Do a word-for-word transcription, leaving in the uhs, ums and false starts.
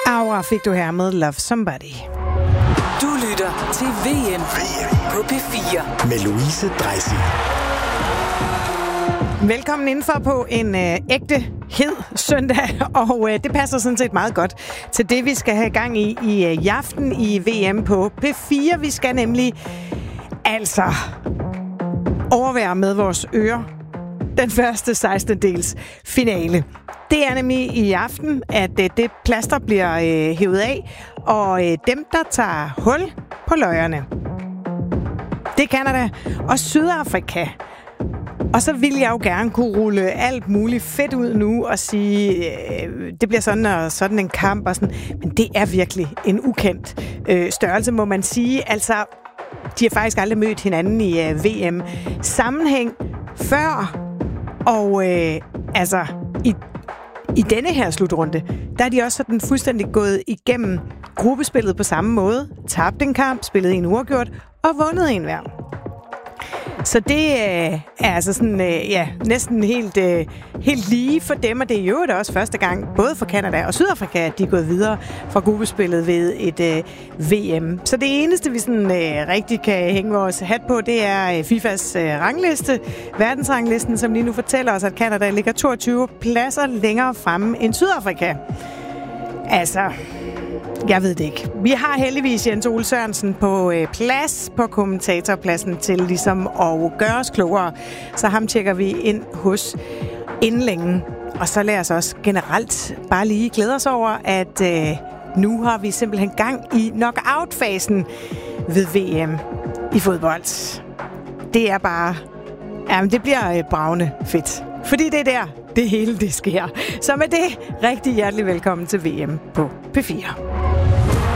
Aura fik du her med Love Somebody. Du lytter til V M, V M. på P fire med Louise Dreisig. Velkommen indenfor på en øh, ægte hed søndag, og øh, det passer sådan set meget godt til det, vi skal have gang i i, øh, i aften i V M på P fire. Vi skal nemlig altså overvære med vores ører den første sekstendels finale. Det er nemlig i aften, at øh, det plaster bliver øh, hævet af, og øh, dem, der tager hul på løjerne, det er Canada og Sydafrika. Og så vil jeg jo gerne kunne rulle alt muligt fedt ud nu og sige, øh, det bliver sådan og sådan en kamp og sådan. Men det er virkelig en ukendt øh, størrelse, må man sige. Altså, de har faktisk aldrig mødt hinanden i øh, V M-sammenhæng før. Og øh, altså, i, i denne her slutrunde, der er de også sådan fuldstændig gået igennem gruppespillet på samme måde. Tabt en kamp, spillet en uafgjort og vundet en hver. Så det øh, er altså sådan, øh, ja, næsten helt, øh, helt lige for dem, og det er jo også første gang, både for Canada og Sydafrika, at de er gået videre fra gruppespillet ved et øh, V M. Så det eneste, vi sådan øh, rigtig kan hænge vores hat på, det er øh, FIFAs øh, rangliste, verdensranglisten, som lige nu fortæller os, at Canada ligger toogtyve pladser længere fremme end Sydafrika. Altså, jeg ved det ikke. Vi har heldigvis Jens Ole Sørensen på øh, plads på kommentatorpladsen til ligesom at gøre os klogere. Så ham tjekker vi ind hos inden længe. Og så lad os også generelt bare lige glæde os over, at øh, nu har vi simpelthen gang i knockout-fasen ved V M i fodbold. Det er bare... Jamen, det bliver øh, bravende fedt. Fordi det er der, det hele det sker. Så med det, rigtig hjertelig velkommen til V M på P fire.